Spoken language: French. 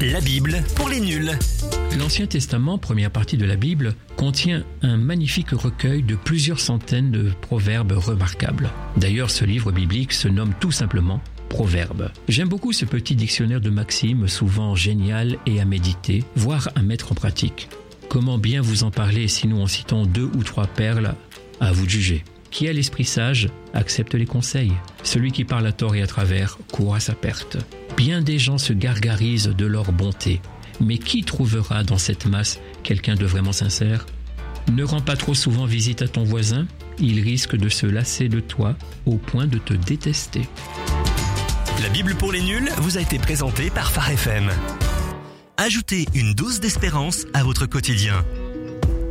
La Bible pour les nuls. L'Ancien Testament, première partie de la Bible, contient un magnifique recueil de plusieurs centaines de proverbes remarquables. D'ailleurs, ce livre biblique se nomme tout simplement Proverbes. J'aime beaucoup ce petit dictionnaire de maximes, souvent génial et à méditer, voire à mettre en pratique. Comment bien vous en parler sinon en citant 2 ou 3 perles? À vous de juger. Qui a l'esprit sage accepte les conseils. Celui qui parle à tort et à travers court à sa perte. Bien des gens se gargarisent de leur bonté. Mais qui trouvera dans cette masse quelqu'un de vraiment sincère? Ne rends pas trop souvent visite à ton voisin, il risque de se lasser de toi au point de te détester. La Bible pour les nuls vous a été présentée par Phare FM. Ajoutez une dose d'espérance à votre quotidien.